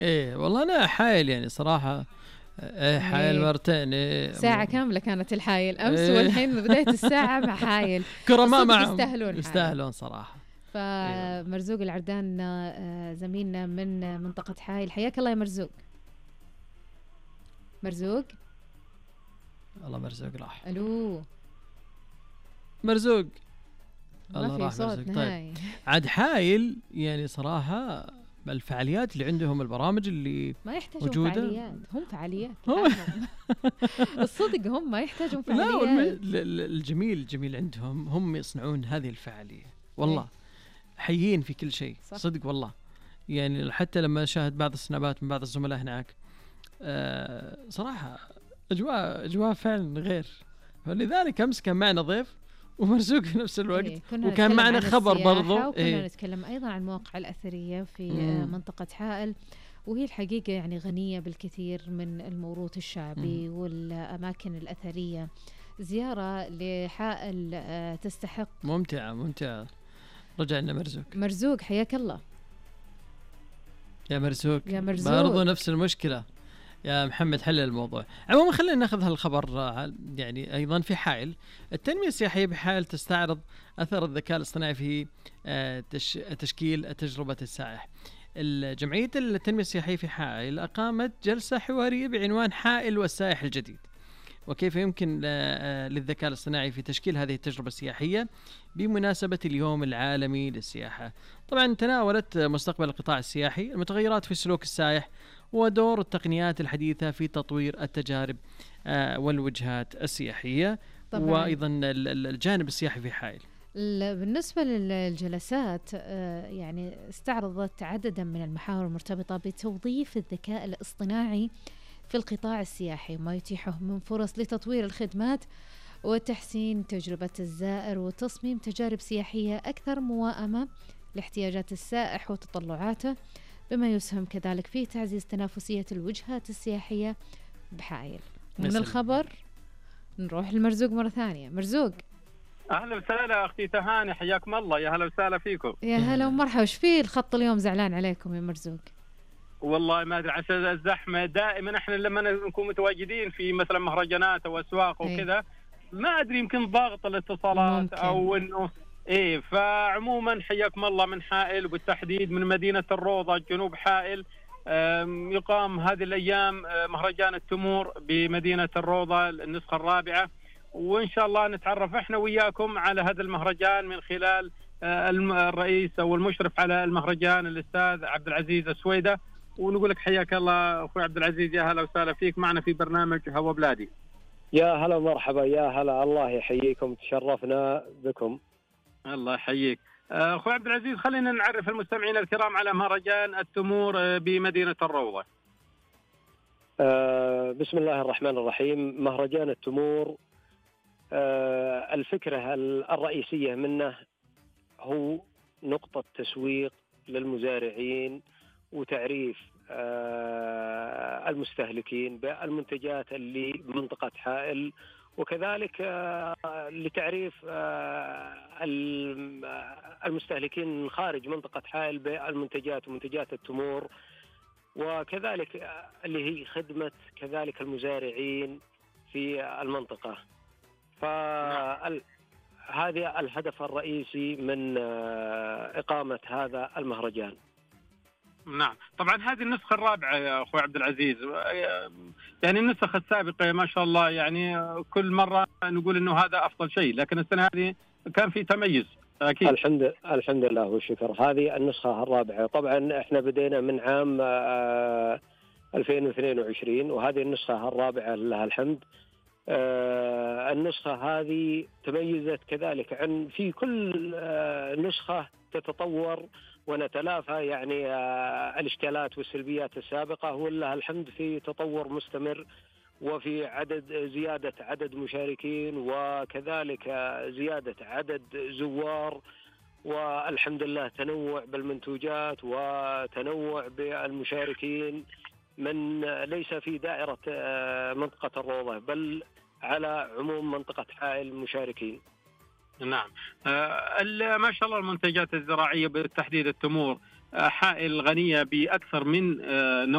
إيه والله أنا حايل يعني صراحة. إيه حايل إيه. مرتين. إيه ساعة كاملة كانت الحايل أمس، إيه والحين من بداية الساعة مع حايل. كرماء الصدق معهم يستاهلون حايل. يستاهلون صراحة. إيه فمرزوق العردان زميلنا من منطقة حايل، حياك الله يا مرزوق. مرزوق الله مرزوق راح. ألو مرزوق ما الله في راح صوت مرزوق. نهائي. طيب عاد حايل يعني صراحة الفعاليات اللي عندهم، البرامج اللي ما يحتاجون موجودة فعاليات، هم فعاليات هم لحالهم. الصدق هم ما يحتاجون لا فعاليات. الجميل عندهم هم يصنعون هذه الفعالية والله. إيه. حيين في كل شيء صح. صدق والله. يعني حتى لما شاهد بعض السنابات من بعض الزملاء هناك صراحة أجواء فعلا غير. فلذلك أمس كان معنا ضيف ومرزوق في نفس الوقت. إيه. كنا وكان معنا خبر برضو. وكنا إيه. نتكلم أيضا عن المواقع الأثرية في منطقة حائل، وهي الحقيقة يعني غنية بالكثير من الموروث الشعبي والأماكن الأثرية. زيارة لحائل تستحق. ممتعة. رجعنا مرزوق حياك الله يا مرزوق. يا مرزوق. برضو نفس المشكلة يا محمد، حل الموضوع. عموما خلينا ناخذ هالخبر. يعني أيضا في حائل التنمية السياحية بحائل تستعرض أثر الذكاء الاصطناعي في تشكيل تجربة السائح. الجمعية التنمية السياحية في حائل أقامت جلسة حوارية بعنوان حائل والسائح الجديد، وكيف يمكن للذكاء الاصطناعي في تشكيل هذه التجربة السياحية بمناسبة اليوم العالمي للسياحة. طبعا تناولت مستقبل القطاع السياحي، المتغيرات في سلوك السائح، ودور التقنيات الحديثة في تطوير التجارب والوجهات السياحية طبعاً. وأيضا الجانب السياحي في حائل. بالنسبة للجلسات يعني استعرضت عددا من المحاور المرتبطة بتوظيف الذكاء الاصطناعي في القطاع السياحي، ما يتيحه من فرص لتطوير الخدمات وتحسين تجربة الزائر وتصميم تجارب سياحية أكثر موائمة لاحتياجات السائح وتطلعاته، بما يسهم كذلك في تعزيز تنافسية الوجهات السياحية بحائل. من الخبر نروح لمرزوق مرة ثانية. مرزوق اهلا وسهلا اختي تهاني، حياكم الله. يا هلا وسهلا فيكم. يا هلا ومرحبا. وش فيه الخط اليوم زعلان عليكم يا مرزوق؟ والله ما ادري عشان الزحمه. دائما احنا لما نكون متواجدين في مثلا مهرجانات او اسواق وكذا ما ادري يمكن ضغط الاتصالات ممكن. او انه ايه. فعموما حياكم الله من حائل وبالتحديد من مدينه الروضه جنوب حائل. يقام هذه الايام مهرجان التمور بمدينه الروضه النسخه الرابعه، وإن شاء الله نتعرف إحنا وياكم على هذا المهرجان من خلال الرئيس أو المشرف على المهرجان الأستاذ عبد العزيز السويدة. ونقول لك حياك الله أخوي عبد العزيز، يا هلا وسهلا فيك معنا في برنامج هوا بلادي. يا هلا مرحبا. يا هلا، الله يحييكم، تشرفنا بكم. الله يحييك أخوي عبد العزيز. خلينا نعرف المستمعين الكرام على مهرجان التمور بمدينة الروضة. بسم الله الرحمن الرحيم. مهرجان التمور الفكرة الرئيسية منه هو نقطة تسويق للمزارعين وتعريف المستهلكين بالمنتجات اللي بمنطقة حائل، وكذلك لتعريف المستهلكين خارج منطقة حائل بالمنتجات ومنتجات التمور، وكذلك اللي هي خدمة كذلك المزارعين في المنطقة. فهذا الهدف الرئيسي من إقامة هذا المهرجان. نعم طبعا هذه النسخة الرابعة يا أخوي عبد العزيز. يعني النسخ السابقة ما شاء الله يعني كل مرة نقول إنه هذا أفضل شيء، لكن السنة هذه كان في تميز أكيد. الحمد لله والشكر. هذه النسخة الرابعة. طبعا احنا بدينا من عام 2022 وهذه النسخة الرابعة لله الحمد. النسخة هذه تميزت كذلك عن في كل نسخة تتطور ونتلافى يعني الإشكالات والسلبيات السابقة، ولله الحمد في تطور مستمر وفي زيادة عدد مشاركين وكذلك زيادة عدد زوار، والحمد لله تنوع بالمنتوجات وتنوع بالمشاركين من ليس في دائرة منطقة الروضة بل على عموم منطقة حائل المشاركين. نعم ما شاء الله المنتجات الزراعية بالتحديد التمور حائل غنية بأكثر من نوع